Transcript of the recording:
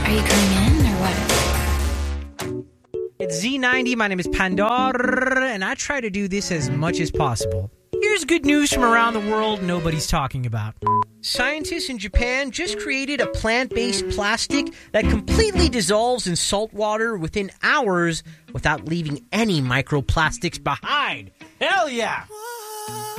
Are you coming in or what? It's Z90. My name is Pandor, and I try to do this as much as possible. Here's good news from around the world nobody's talking about. Scientists in Japan just created a plant-based plastic that completely dissolves in salt water within hours without leaving any microplastics behind. Hell yeah!